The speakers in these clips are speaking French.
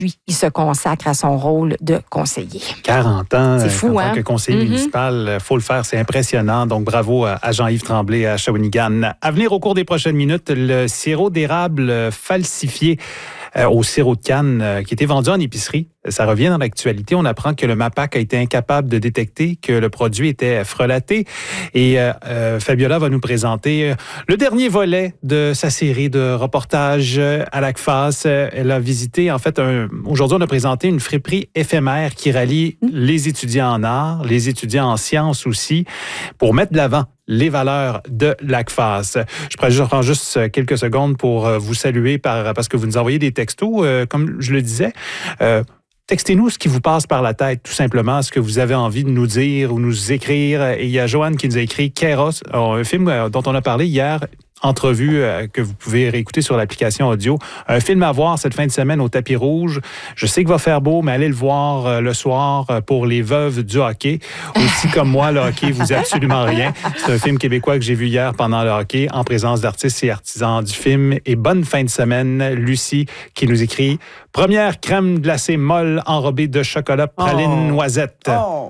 lui, il se consacre à son rôle de conseiller. 40 ans c'est fou, en tant que conseiller municipal, il faut le faire, c'est impressionnant. Donc, bravo à Jean-Yves Tremblay à Shawinigan. À venir au cours des prochaines minutes, le sirop d'érable falsifié au sirop de canne qui était vendu en épicerie. Ça revient dans l'actualité. On apprend que le MAPAC a été incapable de détecter que le produit était frelaté. Et Fabiola va nous présenter le dernier volet de sa série de reportages à l'ACFAS. Elle a visité, en fait, aujourd'hui, on a présenté une friperie éphémère qui rallie les étudiants en arts, les étudiants en sciences aussi, pour mettre de l'avant les valeurs de l'ACFAS. Je prends juste quelques secondes pour vous saluer parce que vous nous envoyez des textos, comme je le disais. Textez-nous ce qui vous passe par la tête, tout simplement, ce que vous avez envie de nous dire ou nous écrire. Et il y a Joanne qui nous a écrit Kéros, un film dont on a parlé hier, entrevue que vous pouvez réécouter sur l'application audio. Un film à voir cette fin de semaine au tapis rouge. Je sais qu'il va faire beau, mais allez le voir le soir pour les veuves du hockey. Aussi comme moi, le hockey vous absolument rien. C'est un film québécois que j'ai vu hier pendant le hockey en présence d'artistes et artisans du film. Et bonne fin de semaine, Lucie qui nous écrit « Première crème glacée molle enrobée de chocolat praline noisette ».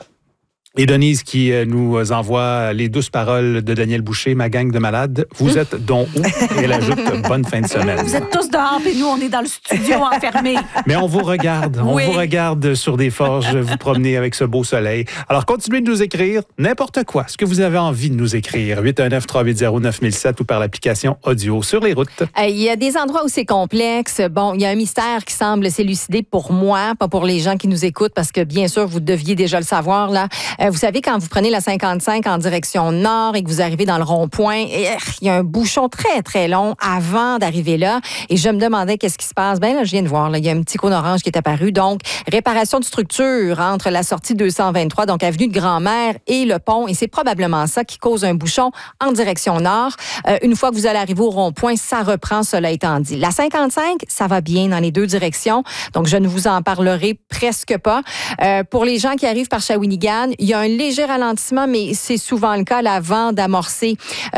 Et Denise qui nous envoie les douces paroles de Daniel Boucher, ma gang de malades. Vous êtes donc où? Et elle ajoute bonne fin de semaine. Vous êtes tous dehors et nous, on est dans le studio enfermés. Mais on vous regarde. Oui. On vous regarde sur des forges, vous promenez avec ce beau soleil. Alors, continuez de nous écrire n'importe quoi, ce que vous avez envie de nous écrire. 819-380-9007 ou par l'application audio sur les routes. Il y a des endroits où c'est complexe. Bon, il y a un mystère qui semble s'élucider pour moi, pas pour les gens qui nous écoutent, parce que bien sûr, vous deviez déjà le savoir, là. Vous savez, quand vous prenez la 55 en direction nord et que vous arrivez dans le rond-point, il y a un bouchon très, très long avant d'arriver là. Et je me demandais qu'est-ce qui se passe. Bien là, je viens de voir, là, il y a un petit cône orange qui est apparu. Donc, réparation de structure entre la sortie 223, donc avenue de Grand-Mère, et le pont. Et c'est probablement ça qui cause un bouchon en direction nord. Une fois que vous allez arriver au rond-point, ça reprend, cela étant dit. La 55, ça va bien dans les deux directions. Donc, je ne vous en parlerai presque pas. Pour les gens qui arrivent par Shawinigan, il y a un léger ralentissement, mais c'est souvent le cas là, avant d'amorcer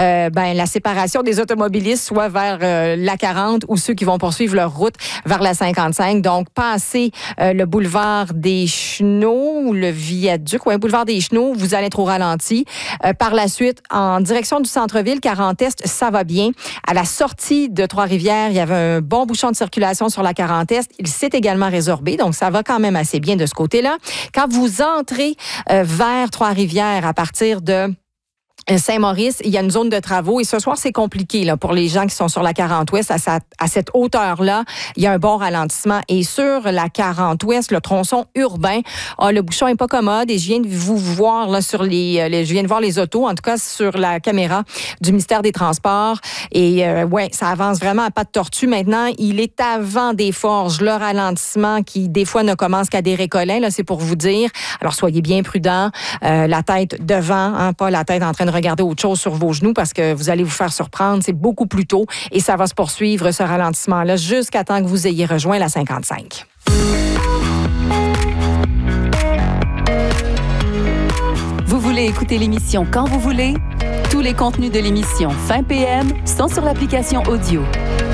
la séparation des automobilistes, soit vers la 40 ou ceux qui vont poursuivre leur route vers la 55. Donc, passer le boulevard des Chenaux ou le viaduc, ou un boulevard des Chenaux, vous allez être au ralenti. Par la suite, en direction du centre-ville, 40 Est, ça va bien. À la sortie de Trois-Rivières, il y avait un bon bouchon de circulation sur la 40 Est. Il s'est également résorbé, donc ça va quand même assez bien de ce côté-là. Quand vous entrez vers Trois-Rivières à partir de Saint-Maurice, il y a une zone de travaux et ce soir, c'est compliqué là, pour les gens qui sont sur la 40 Ouest. À cette hauteur-là, il y a un bon ralentissement. Et sur la 40 Ouest, le tronçon urbain, le bouchon n'est pas commode et je viens de vous voir là, sur je viens de voir les autos, en tout cas sur la caméra du ministère des Transports. Et ça avance vraiment à pas de tortue. Maintenant, il est avant des forges, le ralentissement qui, des fois, ne commence qu'à des récollets. Là, c'est pour vous dire. Alors, soyez bien prudents. La tête devant, pas la tête en train de regarder autre chose sur vos genoux parce que vous allez vous faire surprendre. C'est beaucoup plus tôt et ça va se poursuivre, ce ralentissement-là, jusqu'à temps que vous ayez rejoint la 55. Vous voulez écouter l'émission quand vous voulez? Tous les contenus de l'émission Fin PM sont sur l'application audio.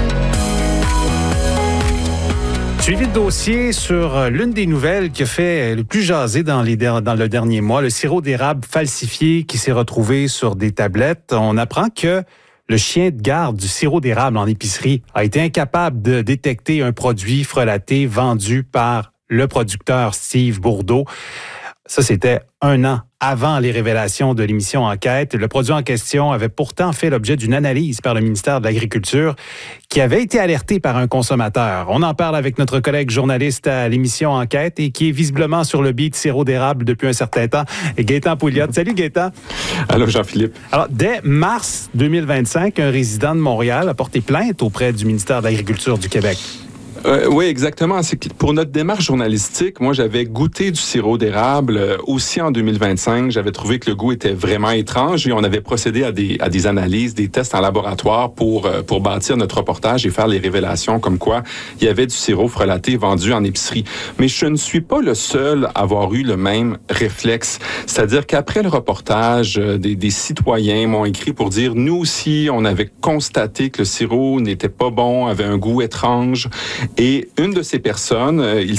Suivi de dossier sur l'une des nouvelles qui a fait le plus jaser dans le dernier mois, le sirop d'érable falsifié qui s'est retrouvé sur des tablettes. On apprend que le chien de garde du sirop d'érable en épicerie a été incapable de détecter un produit frelaté vendu par le producteur Steve Bourdeau. Ça, c'était 1 an avant les révélations de l'émission Enquête. Le produit en question avait pourtant fait l'objet d'une analyse par le ministère de l'Agriculture qui avait été alerté par un consommateur. On en parle avec notre collègue journaliste à l'émission Enquête et qui est visiblement sur le beat sirop d'érable depuis un certain temps, Gaétan Pouliot. Salut Gaétan. Allô Jean-Philippe. Alors, dès mars 2025, un résident de Montréal a porté plainte auprès du ministère de l'Agriculture du Québec. Oui, exactement. C'est que pour notre démarche journalistique, moi, j'avais goûté du sirop d'érable aussi en 2025. J'avais trouvé que le goût était vraiment étrange et on avait procédé à des analyses, des tests en laboratoire pour bâtir notre reportage et faire les révélations comme quoi il y avait du sirop frelaté vendu en épicerie. Mais je ne suis pas le seul à avoir eu le même réflexe. C'est-à-dire qu'après le reportage, des citoyens m'ont écrit pour dire, nous aussi, on avait constaté que le sirop n'était pas bon, avait un goût étrange. Et une de ces personnes, il